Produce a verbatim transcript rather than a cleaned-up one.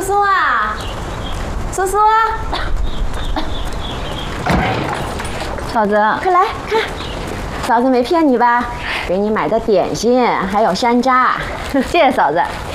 叔啊，叔叔，嫂子，快来看，嫂子没骗你吧？给你买的点心还有山楂，谢谢嫂子。